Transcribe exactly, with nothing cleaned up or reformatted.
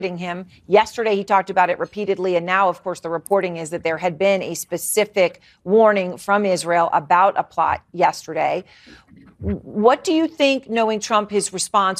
him. Yesterday, he talked about it repeatedly. And now, of course, the reporting is that there had been a specific warning from Israel about a plot yesterday. What do you think, knowing Trump, his response